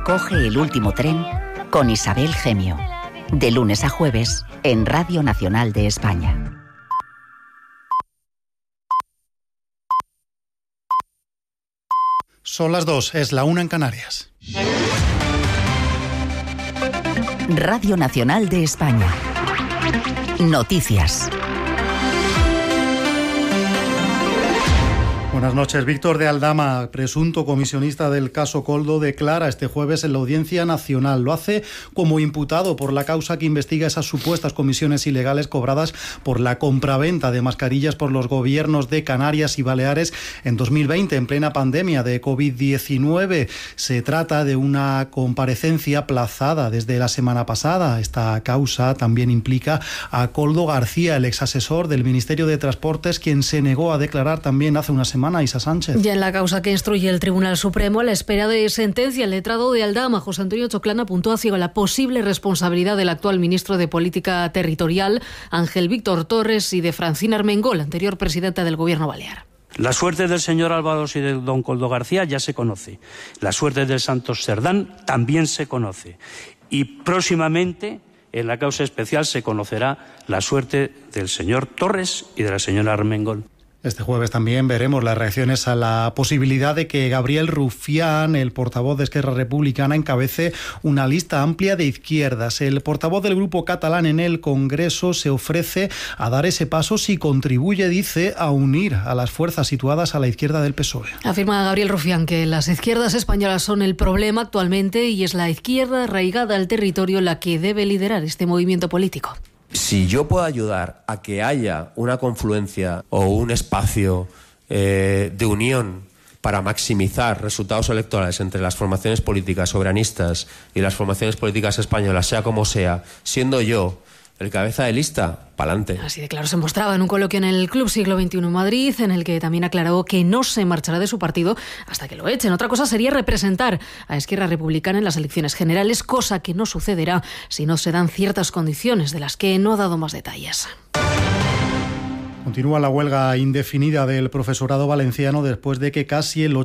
Coge el último tren con Isabel Gemio. De lunes a jueves en Radio Nacional de España. Son las 2, es la 1 en Canarias. Radio Nacional de España. Noticias. Buenas noches. Víctor de Aldama, presunto comisionista del caso Koldo, declara este jueves en la Audiencia Nacional. Lo hace como imputado por la causa que investiga esas supuestas comisiones ilegales cobradas por la compraventa de mascarillas por los gobiernos de Canarias y Baleares en 2020, en plena pandemia de COVID-19. Se trata de una comparecencia aplazada desde la semana pasada. Esta causa también implica a Koldo García, el exasesor del Ministerio de Transportes, quien se negó a declarar también hace una semana. Isa Sánchez. Ya en la causa que instruye el Tribunal Supremo, a la espera de sentencia, el letrado de Aldama, José Antonio Choclán, apuntó hacia la posible responsabilidad del actual ministro de Política Territorial, Ángel Víctor Torres, y de Francina Armengol, anterior presidenta del Gobierno balear. La suerte del señor Álvaros y de don Koldo García ya se conoce. La suerte del Santos Cerdán también se conoce. Y próximamente, en la causa especial, se conocerá la suerte del señor Torres y de la señora Armengol. Este jueves también veremos las reacciones a la posibilidad de que Gabriel Rufián, el portavoz de Esquerra Republicana, encabece una lista amplia de izquierdas. El portavoz del grupo catalán en el Congreso se ofrece a dar ese paso si contribuye, dice, a unir a las fuerzas situadas a la izquierda del PSOE. Afirma Gabriel Rufián que las izquierdas españolas son el problema actualmente y es la izquierda arraigada al territorio la que debe liderar este movimiento político. Si yo puedo ayudar a que haya una confluencia o un espacio de unión para maximizar resultados electorales entre las formaciones políticas soberanistas y las formaciones políticas españolas, sea como sea, siendo yo el cabeza de lista, pa'lante. Así de claro se mostraba en un coloquio en el Club Siglo XXI en Madrid, en el que también aclaró que no se marchará de su partido hasta que lo echen. Otra cosa sería representar a Esquerra Republicana en las elecciones generales, cosa que no sucederá si no se dan ciertas condiciones, de las que no ha dado más detalles. Continúa la huelga indefinida del profesorado valenciano después de que casi el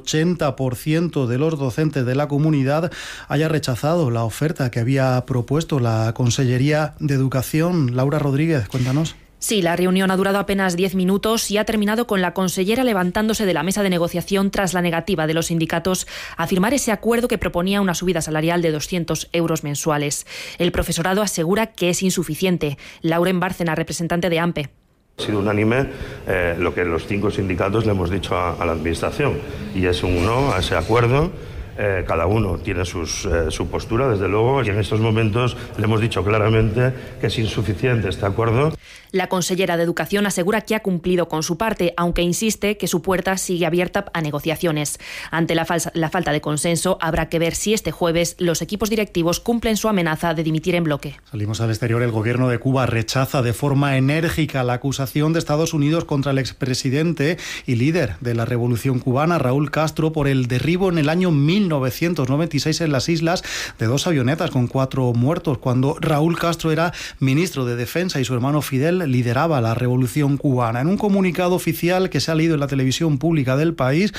80% de los docentes de la comunidad haya rechazado la oferta que había propuesto la Consellería de Educación. Laura Rodríguez, cuéntanos. Sí, la reunión ha durado apenas 10 minutos y ha terminado con la consellera levantándose de la mesa de negociación tras la negativa de los sindicatos a firmar ese acuerdo que proponía una subida salarial de 200 euros mensuales. El profesorado asegura que es insuficiente. Lauren Bárcena, representante de AMPE. Ha sido unánime lo que los 5 sindicatos le hemos dicho a la Administración, y es un no a ese acuerdo. Cada uno tiene su postura, desde luego, y en estos momentos le hemos dicho claramente que es insuficiente este acuerdo. La consellera de Educación asegura que ha cumplido con su parte, aunque insiste que su puerta sigue abierta a negociaciones. Ante la falta de consenso, habrá que ver si este jueves los equipos directivos cumplen su amenaza de dimitir en bloque. Salimos al exterior. El gobierno de Cuba rechaza de forma enérgica la acusación de Estados Unidos contra el expresidente y líder de la Revolución Cubana, Raúl Castro, por el derribo en el año 1996 en las islas de 2 avionetas con 4 muertos, cuando Raúl Castro era ministro de Defensa y su hermano Fidel lideraba la Revolución Cubana. En un comunicado oficial que se ha leído en la televisión pública del país,